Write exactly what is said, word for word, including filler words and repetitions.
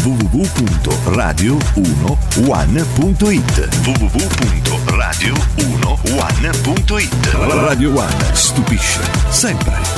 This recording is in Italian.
w w w punto radio uno one punto it w w w punto radio uno one punto it. Radio One stupisce sempre.